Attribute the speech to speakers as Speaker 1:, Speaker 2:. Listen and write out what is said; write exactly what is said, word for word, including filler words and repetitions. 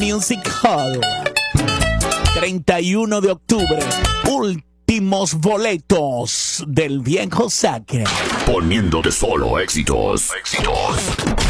Speaker 1: Music Hall. treinta y uno de octubre. Últimos boletos del Viejo Sacre.
Speaker 2: Poniéndote solo éxitos. Éxitos.